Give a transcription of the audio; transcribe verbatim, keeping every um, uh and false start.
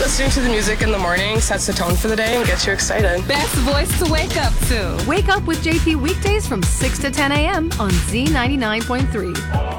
Listening to the music in the morning sets the tone for the day and gets you excited. Best voice to wake up to. Wake up with J P weekdays from six to ten a.m. on Z ninety-nine point three.